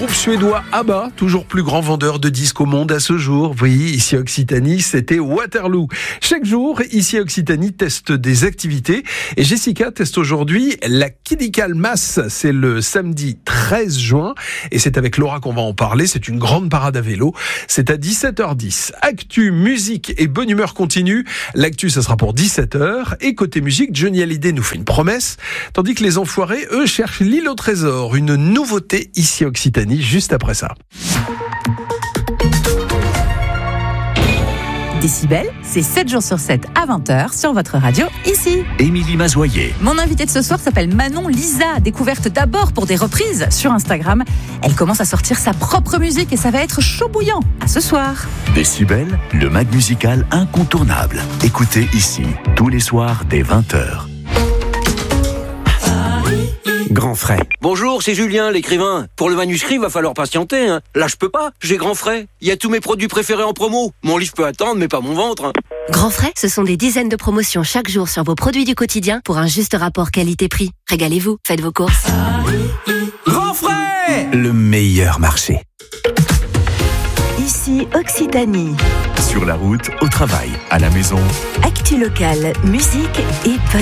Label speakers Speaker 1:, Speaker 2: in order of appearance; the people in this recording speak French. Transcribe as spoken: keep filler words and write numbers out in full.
Speaker 1: groupe suédois ABBA, toujours plus grand vendeur de disques au monde à ce jour. Oui, ici Occitanie, c'était Waterloo. Chaque jour, ici Occitanie teste des activités. Et Jessica teste aujourd'hui la Kidikal Mass. C'est le samedi treize juin. Et c'est avec Laura qu'on va en parler. C'est une grande parade à vélo. C'est à dix-sept heures dix. Actu, musique et bonne humeur continue. L'actu, ça sera pour dix-sept heures. Et côté musique, Johnny Hallyday nous fait une promesse. Tandis que les enfoirés, eux, cherchent l'île au trésor. Une nouveauté ici Occitanie, juste après ça.
Speaker 2: Décibel, c'est sept jours sur sept à vingt heures sur votre radio, ici.
Speaker 3: Émilie Mazoyer.
Speaker 2: Mon invitée de ce soir s'appelle Manon Lisa, découverte d'abord pour des reprises sur Instagram. Elle commence à sortir sa propre musique et ça va être chaud bouillant. À ce soir.
Speaker 3: Décibel, le mag musical incontournable. Écoutez ici, tous les soirs dès vingt heures.
Speaker 4: Grand frais.
Speaker 5: Bonjour, c'est Julien, l'écrivain. Pour le manuscrit, va falloir patienter. Hein. Là, je peux pas, j'ai Grand frais. Il y a tous mes produits préférés en promo. Mon livre peut attendre, mais pas mon ventre. Hein.
Speaker 6: Grand frais, ce sont des dizaines de promotions chaque jour sur vos produits du quotidien pour un juste rapport qualité-prix. Régalez-vous, faites vos courses.
Speaker 4: Grand frais, le meilleur marché.
Speaker 2: Ici Occitanie.
Speaker 3: Sur la route, au travail, à la maison.
Speaker 2: Actu locale, musique et